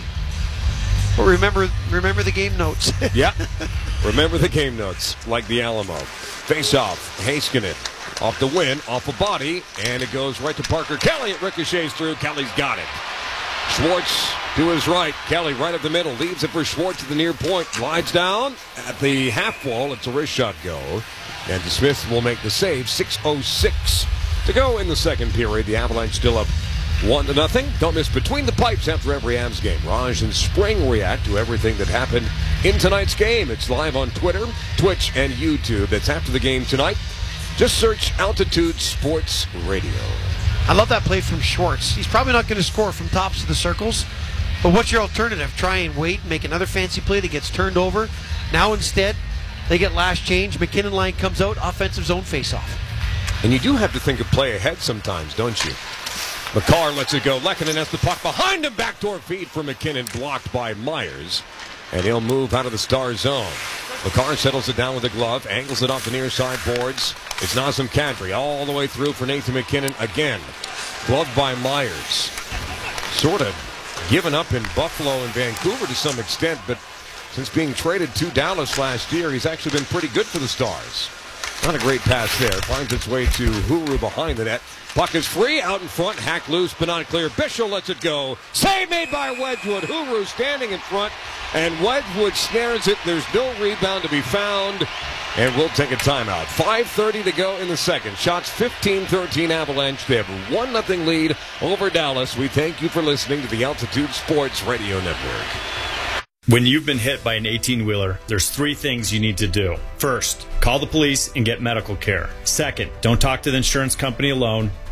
But remember, remember the game notes. Yeah. Remember the game notes, like the Alamo. Face off. Heiskanen off the win, off a body, and it goes right to Parker Kelly. It ricochets through. Kelly's got it. Schwartz to his right. Kelly right up the middle. Leaves it for Schwartz at the near point. Glides down at the half wall. It's a wrist shot go. And DeSmith will make the save. six oh six to go in the second period. The Avalanche still up one to nothing. Don't miss Between the Pipes after every Avs game. Raj and Spring react to everything that happened in tonight's game. It's live on Twitter, Twitch, and YouTube. That's after the game tonight. Just search Altitude Sports Radio. I love that play from Schwartz. He's probably not going to score from tops of the circles, but what's your alternative? Try and wait and make another fancy play that gets turned over. Now instead, they get last change. McKinnon line comes out, offensive zone face-off. And you do have to think of play ahead sometimes, don't you? McCarr lets it go. Lehkonen has the puck behind him. Backdoor feed for McKinnon, blocked by Myers. And he'll move out of the Star zone. McCarr settles it down with a glove, angles it off the near side boards. It's Nazem Kadri all the way through for Nathan MacKinnon again. Gloved by Myers. Sort of given up in Buffalo and Vancouver to some extent, but since being traded to Dallas last year, he's actually been pretty good for the Stars. Not a great pass there. Finds its way to Huru behind the net. Puck is free, out in front, hacked loose, but not clear. Bishop lets it go. Save made by Wedgwood. Huru standing in front, and Wedgwood snares it. There's no rebound to be found, and we'll take a timeout. five thirty to go in the second. Shots fifteen thirteen Avalanche. They have a one nothing lead over Dallas. We thank you for listening to the Altitude Sports Radio Network. When you've been hit by an eighteen-wheeler, there's three things you need to do. First, call the police and get medical care. Second, don't talk to the insurance company alone.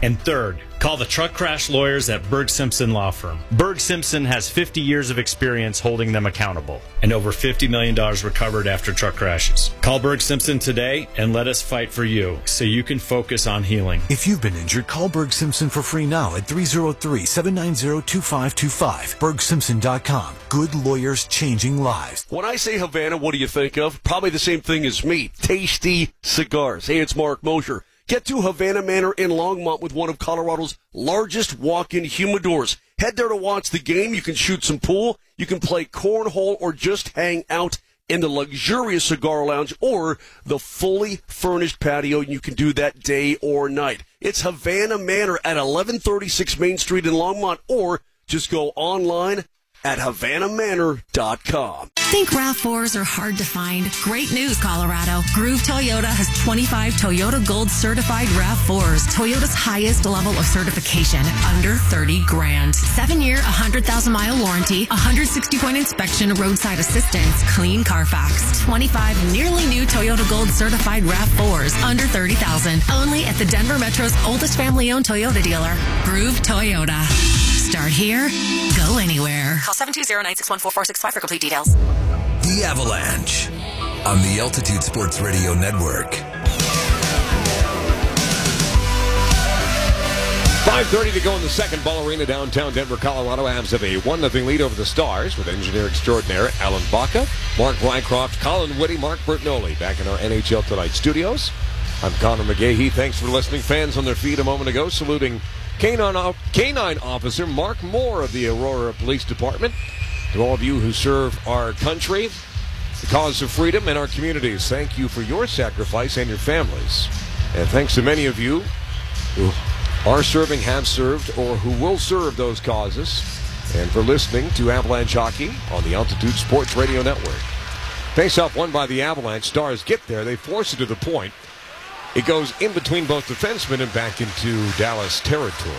And third, call the truck crash lawyers at Berg Simpson Law Firm. Berg Simpson has fifty years of experience holding them accountable and over fifty million dollars recovered after truck crashes. Call Berg Simpson today and let us fight for you so you can focus on healing. If you've been injured, call Berg Simpson for free now at three oh three, seven nine zero, two five two five. berg simpson dot com. Good lawyers changing lives. When I say Havana, what do you think of? Probably the same thing as me. Tasty cigars. Hey, it's Mark Mosher. Get to Havana Manor in Longmont with one of Colorado's largest walk-in humidors. Head there to watch the game. You can shoot some pool. You can play cornhole or just hang out in the luxurious cigar lounge or the fully furnished patio. You can do that day or night. It's Havana Manor at eleven thirty-six Main Street in Longmont, or just go online at havana manor dot com. Think RAV fours are hard to find? Great news, Colorado. Groove Toyota has twenty-five Toyota Gold certified RAV fours. Toyota's highest level of certification, under thirty grand. Seven-year, one hundred thousand mile warranty, one hundred sixty point inspection, roadside assistance, clean Carfax. twenty-five nearly new Toyota Gold certified RAV fours, under thirty thousand. Only at the Denver Metro's oldest family-owned Toyota dealer, Groove Toyota. Start here, go anywhere. Call seven two zero, nine six one, four four six five for complete details. The Avalanche on the Altitude Sports Radio Network. five thirty to go in the second. Ball Arena, downtown Denver, Colorado. Avs have a one nothing lead over the Stars with engineer extraordinaire Alan Baca, Mark Wycroft, Colin Whitty, Mark Bertinoli back in our N H L Tonight studios. I'm Connor McGahey. Thanks for listening. Fans on their feet a moment ago saluting Canine, Canine Officer Mark Moore of the Aurora Police Department. To all of you who serve our country, the cause of freedom, and our communities, thank you for your sacrifice and your families. And thanks to many of you who are serving, have served, or who will serve those causes, and for listening to Avalanche Hockey on the Altitude Sports Radio Network. Face-off won by the Avalanche. Stars get there. They force it to the point. It goes in between both defensemen and back into Dallas territory.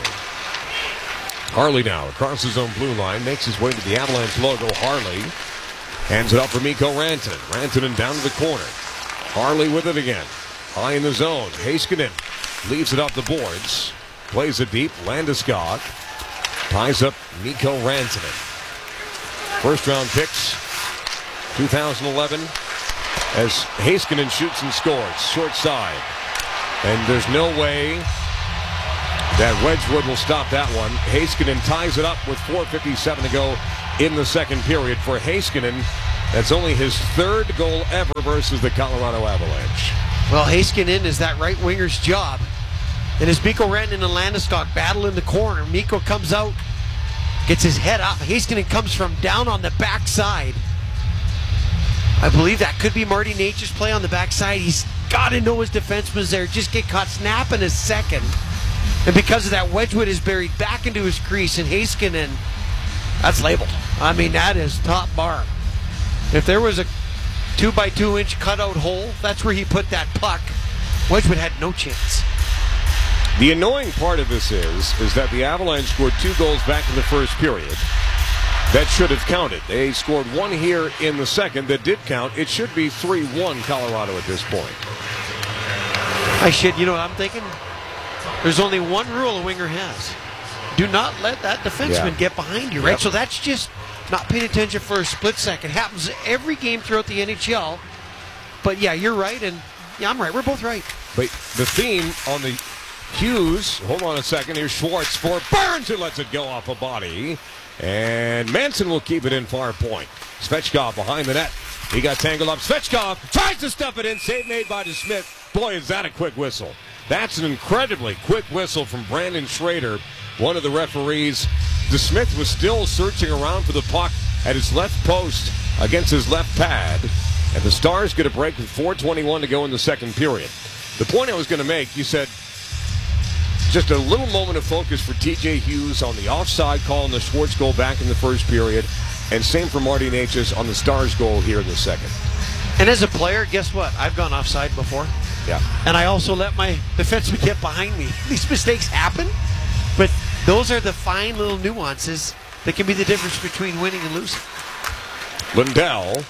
Harley now across his own blue line, makes his way to the Avalanche logo. Harley hands it up for Mikko Rantanen. Rantanen down to the corner. Harley with it again. High in the zone. Heiskanen leaves it off the boards. Plays it deep. Landeskog ties up Mikko Rantanen. First round picks, two thousand eleven, as Heiskanen shoots and scores. Short side. And there's no way that Wedgwood will stop that one. Heiskanen ties it up with four fifty-seven to go in the second period. For Heiskanen, that's only his third goal ever versus the Colorado Avalanche. Well, Heiskanen is that right winger's job. And as Mikko Rantanen and Landeskog battle in the corner, Mikko comes out, gets his head up. Heiskanen comes from down on the backside. I believe that could be Marty Nature's play on the backside. He's got to know his defenseman's there. Just get caught snapping a second. And because of that, Wedgwood is buried back into his crease, and Heiskanen, that's labeled. I mean, that is top bar. If there was a two by two inch cutout hole, that's where he put that puck. Wedgwood had no chance. The annoying part of this is, is that the Avalanche scored two goals back in the first period. That should have counted. They scored one here in the second that did count. It should be three one Colorado at this point. I should, you know what I'm thinking? There's only one rule a winger has. Do not let that defenseman Yeah. get behind you, right? Yep. So that's just not paying attention for a split second. Happens every game throughout the N H L. But yeah, you're right, and yeah, I'm right. We're both right. But the theme on the Hughes, hold on a second, here's Schwartz for Burns, who lets it go off a body. And Manson will keep it in far point. Svechkov behind the net. He got tangled up. Svechkov tries to stuff it in. Save made by DeSmith. Boy, is that a quick whistle. That's an incredibly quick whistle from Brandon Schrader, one of the referees. DeSmith was still searching around for the puck at his left post against his left pad. And the Stars get a break with four twenty-one to go in the second period. The point I was going to make, you said, just a little moment of focus for T J Hughes on the offside call and the Schwartz goal back in the first period. And same for Marty Necas on the Stars goal here in the second. And as a player, guess what? I've gone offside before. Yeah. And I also let my defenseman get behind me. These mistakes happen, but those are the fine little nuances that can be the difference between winning and losing. Lindell.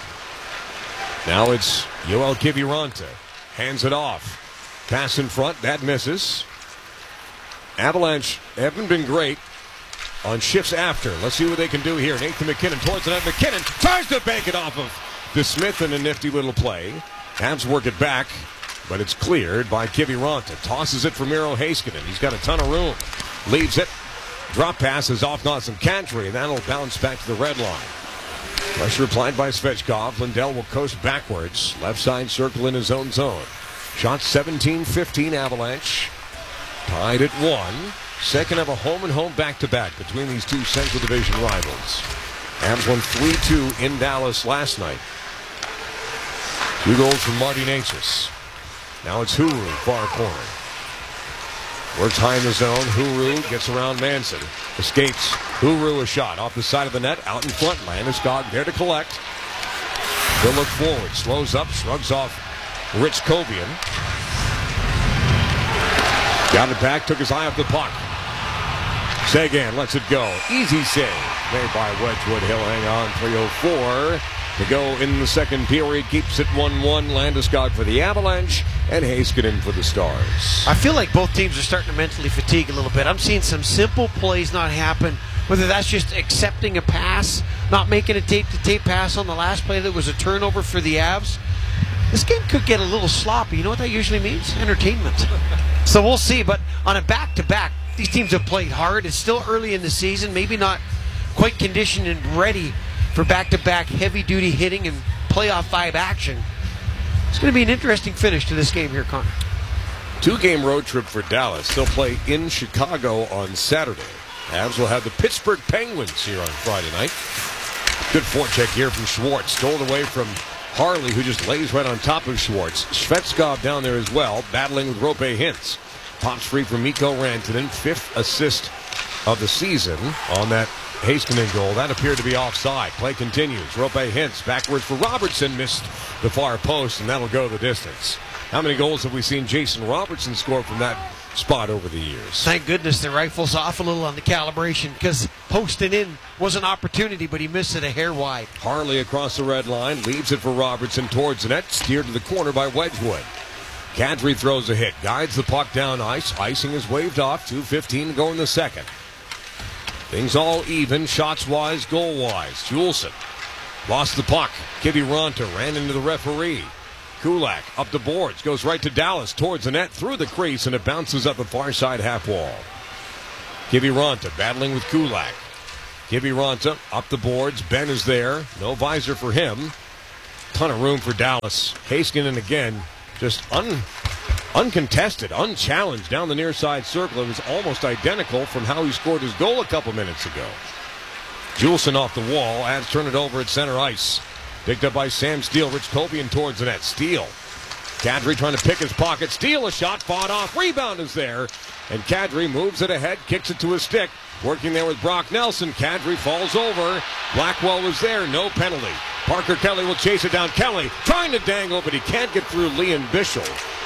Now it's Yoel Kiviranta. Hands it off. Pass in front. That misses. Avalanche haven't been great on shifts after. Let's see what they can do here. Nathan McKinnon towards the net. McKinnon tries to bank it off of DeSmith in a nifty little play. Habs work it back, but it's cleared by Kiviranta. Tosses it for Miro Heiskanen. He's got a ton of room. Leaves it. Drop pass is off Nazem Kadri, and that'll bounce back to the red line. Pressure applied by Svechkov. Lindell will coast backwards. Left side circle in his own zone. Shot seventeen fifteen Avalanche. Tied at one. Second of a home and home back-to-back between these two Central Division rivals. Avs won three two in Dallas last night. Two goals from Marty Necas. Now it's Huru, far corner. Works high in the zone. Huru gets around Manson. Escapes. Huru a shot off the side of the net. Out in front. Landeskog there to collect. He'll look forward. Slows up. Shrugs off Rich Kovian. Got it back. Took his eye off the puck. Sagan lets it go. Easy save made by Wedgwood. He'll hang on. three oh four to go in the second period. Keeps it one one. Landeskog for the Avalanche and Heiskanen for the Stars. I feel like both teams are starting to mentally fatigue a little bit. I'm seeing some simple plays not happen. Whether that's just accepting a pass, not making a tape-to-tape pass on the last play that was a turnover for the Avs. This game could get a little sloppy. You know what that usually means? Entertainment. So we'll see. But on a back-to-back, these teams have played hard. It's still early in the season. Maybe not quite conditioned and ready for back-to-back heavy-duty hitting and playoff vibe action. It's going to be an interesting finish to this game here, Connor. Two-game road trip for Dallas. They'll play in Chicago on Saturday. Avs will have the Pittsburgh Penguins here on Friday night. Good forecheck here from Schwartz. Stole away from Harley, who just lays right on top of Schwartz. Svechkov down there as well, battling with Rope Hintz. Pops free from Mikko Rantanen. Fifth assist of the season on that Heiskanen goal. That appeared to be offside. Play continues. Rope Hintz backwards for Robertson. Missed the far post, and that'll go the distance. How many goals have we seen Jason Robertson score from that spot over the years? Thank goodness the rifle's off a little on the calibration, because posting in was an opportunity, but he missed it a hair wide. Harley across the red line, leaves it for Robertson towards the net, steered to the corner by Wedgwood. Kadri throws a hit, guides the puck down ice. Icing is waved off. two fifteen to go in the second. Things all even, shots-wise, goal-wise. Juleson lost the puck. Kiviranta ran into the referee. Kulak up the boards, goes right to Dallas, towards the net, through the crease, and it bounces up the far side half wall. Kiviranta battling with Kulak. Kiviranta up the boards, Ben is there, no visor for him. Ton of room for Dallas. Heiskanen again, just un, uncontested, unchallenged down the near side circle. It was almost identical from how he scored his goal a couple minutes ago. Juleson off the wall, Avs turn it over at center ice. Picked up by Sam Steele. Rich Kovian towards the net. Steele. Kadri trying to pick his pocket. Steele a shot. Fought off. Rebound is there. And Kadri moves it ahead. Kicks it to his stick. Working there with Brock Nelson. Kadri falls over. Blackwell was there. No penalty. Parker Kelly will chase it down. Kelly trying to dangle, but he can't get through Liam Bischel.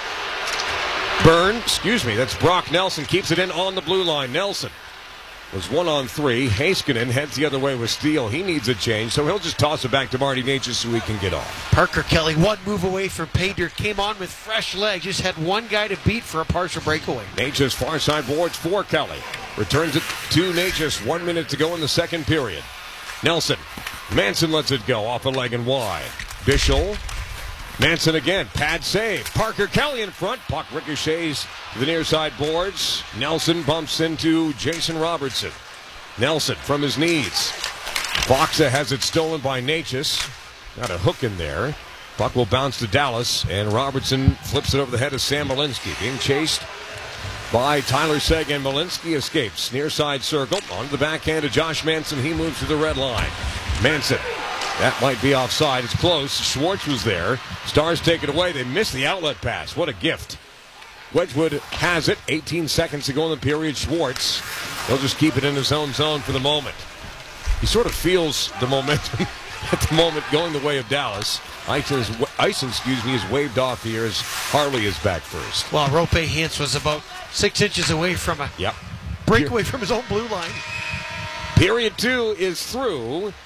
Byrne, excuse me, that's Brock Nelson. Keeps it in on the blue line. Nelson was one on three. Heiskanen heads the other way with Steele. He needs a change, so he'll just toss it back to Marty Necas so he can get off. Parker Kelly, one move away from pay dirt, came on with fresh legs, just had one guy to beat for a partial breakaway. Necas far side boards for Kelly. Returns it to Necas. One minute to go in the second period. Nelson. Manson lets it go off a leg and wide. Bischel. Manson again. Pad save. Parker Kelly in front. Puck ricochets to the near side boards. Nelson bumps into Jason Robertson. Nelson from his knees. Foxa has it stolen by Necas. Got a hook in there. Puck will bounce to Dallas, and Robertson flips it over the head of Sam Malinsky. Being chased by Tyler Seguin. Malinsky escapes. Near side circle. On the backhand of Josh Manson. He moves to the red line. Manson. That might be offside. It's close. Schwartz was there. Stars take it away. They miss the outlet pass. What a gift. Wedgwood has it. eighteen seconds to go in the period. Schwartz. He'll just keep it in his own zone for the moment. He sort of feels the momentum at the moment going the way of Dallas. Ison, is, Ison excuse me, is waved off here as Harley is back first. Well, Rope Hintz was about six inches away from a yep. breakaway from his own blue line. Period two is through.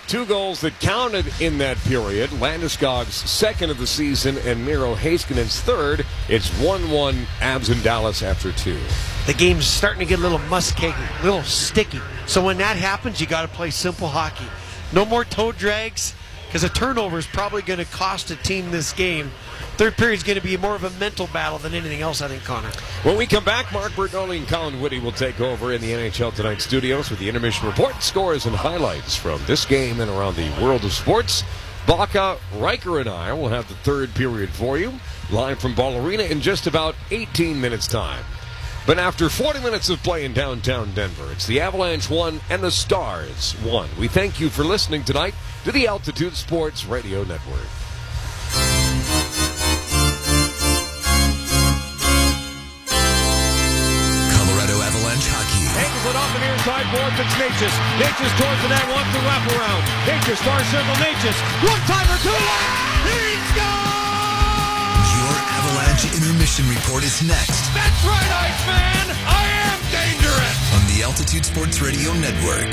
two goals that counted in that period. Landeskog's second of the season and Miro Heiskanen's third. It's one one Abs in Dallas after two. The game's starting to get a little musky, a little sticky. So when that happens, you got to play simple hockey. No more toe drags, because a turnover is probably going to cost a team this game. Third period is going to be more of a mental battle than anything else, I think, Connor. When we come back, Mark Bertoli and Colin Whitty will take over in the N H L Tonight studios with the intermission report, scores, and highlights from this game and around the world of sports. Baca, Riker, and I will have the third period for you, live from Ball Arena in just about eighteen minutes' time. But after forty minutes of play in downtown Denver, it's the Avalanche one and the Stars one. We thank you for listening tonight to the Altitude Sports Radio Network. Angles it off the near side boards. It's Natchez. Natchez towards the net. Wants to wrap around. Natchez, star circle. Natchez. One timer, two. He scores! Your Avalanche intermission report is next. That's right, Iceman. I am dangerous. On the Altitude Sports Radio Network.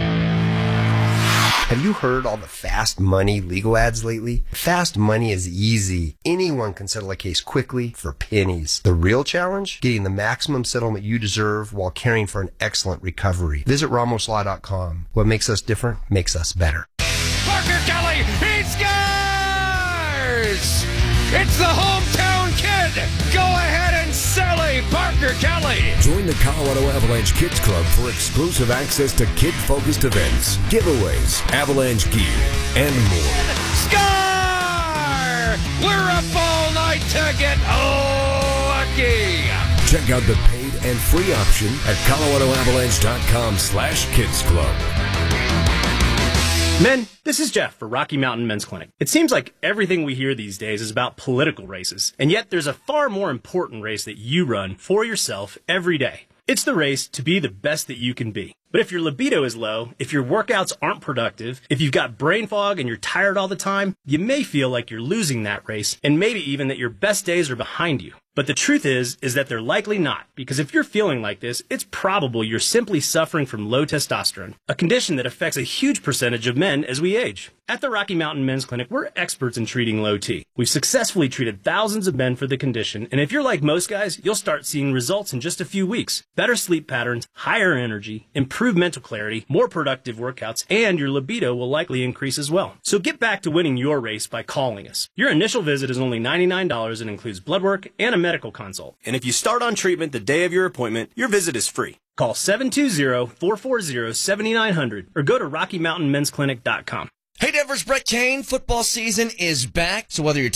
Have you heard all the fast money legal ads lately? Fast money is easy. Anyone can settle a case quickly for pennies. The real challenge? Getting the maximum settlement you deserve while caring for an excellent recovery. Visit ramos law dot com. What makes us different makes us better. Parker Kelly, he scores! It's the hometown kid. Go ahead and Sally Parker Kelly. Join the Colorado Avalanche Kids Club for exclusive access to kid-focused events, giveaways, Avalanche gear, and more. Score! We're up all night to get lucky. Check out the paid and free option at colorado avalanche dot com slash kids club. Men, this is Jeff for Rocky Mountain Men's Clinic. It seems like everything we hear these days is about political races, and yet there's a far more important race that you run for yourself every day. It's the race to be the best that you can be. But if your libido is low, if your workouts aren't productive, if you've got brain fog and you're tired all the time, you may feel like you're losing that race, and maybe even that your best days are behind you. But the truth is, is that they're likely not, because if you're feeling like this, it's probable you're simply suffering from low testosterone, a condition that affects a huge percentage of men as we age. At the Rocky Mountain Men's Clinic, we're experts in treating low T. We've successfully treated thousands of men for the condition, and if you're like most guys, you'll start seeing results in just a few weeks. Better sleep patterns, higher energy, improved mental clarity, more productive workouts, and your libido will likely increase as well. So get back to winning your race by calling us. Your initial visit is only ninety-nine dollars and includes blood work and a medical consult. And if you start on treatment the day of your appointment, your visit is free. Call seven two zero, four four zero, seven nine zero zero or go to rocky mountain men's clinic dot com. Hey Denver's Brett Kane, football season is back, so whether you're